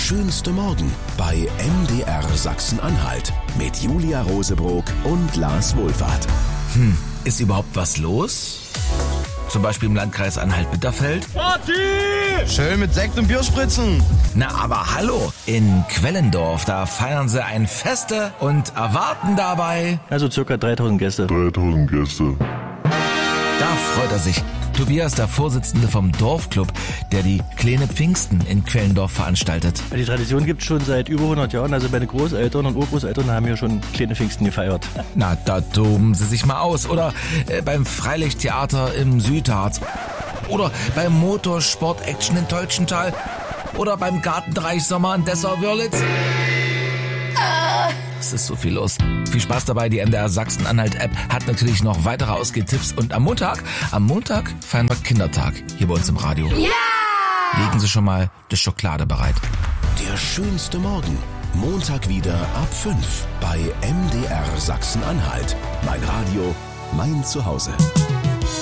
schönste Morgen bei MDR Sachsen-Anhalt mit Julia Rosebrock und Lars Wohlfahrt. Ist überhaupt was los? Zum Beispiel im Landkreis Anhalt-Bitterfeld? Party! Schön mit Sekt und Bierspritzen. Na, aber hallo, in Quellendorf, da feiern sie ein Feste und erwarten dabei... Also circa 3000 Gäste. 3000 Gäste. Da freut er sich. Tobias, der Vorsitzende vom Dorfclub, der die Kleine Pfingsten in Quellendorf veranstaltet. Die Tradition gibt es schon seit über 100 Jahren. Also meine Großeltern und Urgroßeltern haben hier schon kleine Pfingsten gefeiert. Na, da toben sie sich mal aus. Oder beim Freilichttheater im Südharz. Oder beim Motorsport-Action in Teutschenthal. Oder beim Gartenreichsommer in Dessau-Wörlitz. Es ist so viel los. Viel Spaß dabei. Die MDR Sachsen-Anhalt-App hat natürlich noch weitere Ausgehtipps. Und am Montag feiern wir Kindertag hier bei uns im Radio. Ja! Legen Sie schon mal die Schokolade bereit. Der schönste Morgen. Montag wieder ab 5 bei MDR Sachsen-Anhalt. Mein Radio, mein Zuhause.